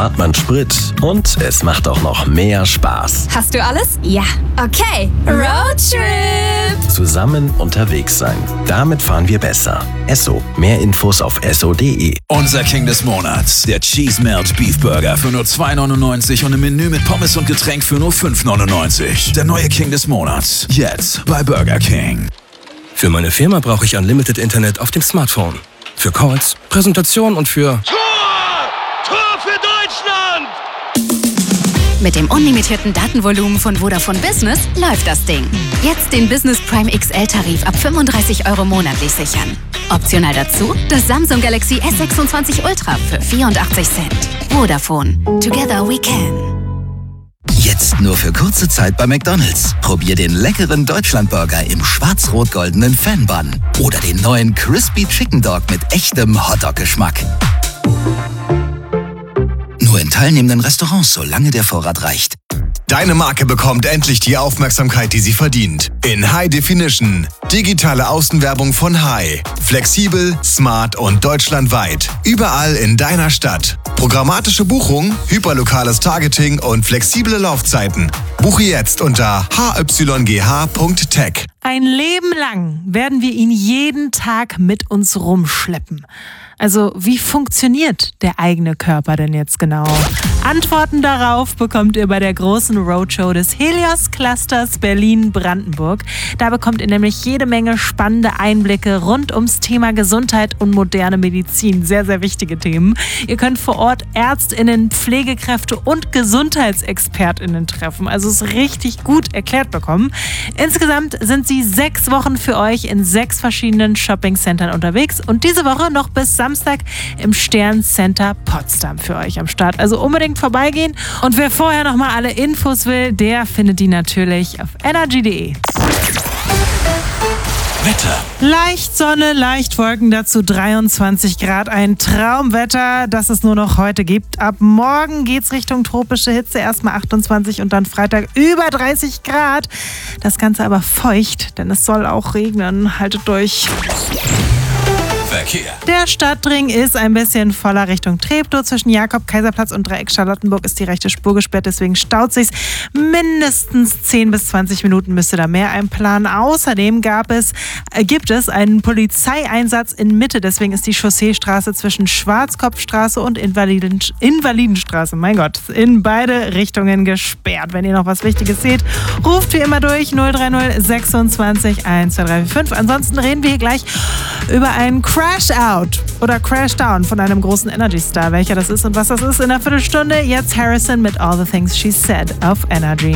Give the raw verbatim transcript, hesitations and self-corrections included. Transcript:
spart man Sprit und es macht auch noch mehr Spaß. Hast du alles? Ja. Okay, Roadtrip! Zusammen unterwegs sein. Damit fahren wir besser. Esso. Mehr Infos auf esso punkt de. Unser King des Monats. Der Cheese Melt Beef Burger für nur zwei neunundneunzig und ein Menü mit Pommes und Getränk für nur fünf neunundneunzig. Der neue King des Monats. Jetzt bei Burger King. Für meine Firma brauche ich Unlimited Internet auf dem Smartphone. Für Calls, Präsentationen und für... Tor! Tor für Deutschland! Mit dem unlimitierten Datenvolumen von Vodafone Business läuft das Ding. Jetzt den Business Prime X L-Tarif ab fünfunddreißig Euro monatlich sichern. Optional dazu das Samsung Galaxy S sechsundzwanzig Ultra für vierundachtzig Cent. Vodafone. Together we can. Jetzt nur für kurze Zeit bei McDonald's. Probier den leckeren Deutschlandburger im schwarz-rot-goldenen Fan-Bun. Oder den neuen Crispy Chicken Dog mit echtem Hotdog-Geschmack. Nur in teilnehmenden Restaurants, solange der Vorrat reicht. Deine Marke bekommt endlich die Aufmerksamkeit, die sie verdient. In High Definition. Digitale Außenwerbung von High. Flexibel, smart und deutschlandweit. Überall in deiner Stadt. Programmatische Buchung, hyperlokales Targeting und flexible Laufzeiten. Buche jetzt unter h y g h punkt tech. Ein Leben lang werden wir ihn jeden Tag mit uns rumschleppen. Also wie funktioniert der eigene Körper denn jetzt genau? Antworten darauf bekommt ihr bei der großen Roadshow des Helios Clusters Berlin-Brandenburg. Da bekommt ihr nämlich jede Menge spannende Einblicke rund ums Thema Gesundheit und moderne Medizin. Sehr, sehr wichtige Themen. Ihr könnt vor Ort ÄrztInnen, Pflegekräfte und GesundheitsexpertInnen treffen. Also es ist richtig gut erklärt bekommen. Insgesamt sind sie sechs Wochen für euch in sechs verschiedenen Shopping-Centern unterwegs und diese Woche noch bis Samstag im Stern Center Potsdam für euch am Start. Also unbedingt vorbeigehen. Und wer vorher noch mal alle Infos will, der findet die natürlich auf energy punkt de. Wetter. Leicht Sonne, leicht Wolken, dazu dreiundzwanzig Grad. Ein Traumwetter, das es nur noch heute gibt. Ab morgen geht's Richtung tropische Hitze. Erstmal achtundzwanzig und dann Freitag über dreißig Grad. Das Ganze aber feucht, denn es soll auch regnen. Haltet durch. Verkehr. Der Stadtring ist ein bisschen voller Richtung Treptow. Zwischen Jakob-Kaiserplatz und Dreieck Charlottenburg ist die rechte Spur gesperrt, deswegen staut sich's. Mindestens zehn bis zwanzig Minuten müsste da mehr einplanen. Außerdem gab es, äh, gibt es einen Polizeieinsatz in Mitte, deswegen ist die Chausseestraße zwischen Schwarzkopfstraße und Invaliden, Invalidenstraße, mein Gott, in beide Richtungen gesperrt. Wenn ihr noch was Wichtiges seht, ruft wie immer durch null drei null sechsundzwanzig eins zwei drei fünf. Ansonsten reden wir hier gleich über einen Crash Out oder Crash Down von einem großen Energy Star. Welcher das ist und was das ist in einer Viertelstunde. Jetzt Harrison mit All the Things She Said auf Energy.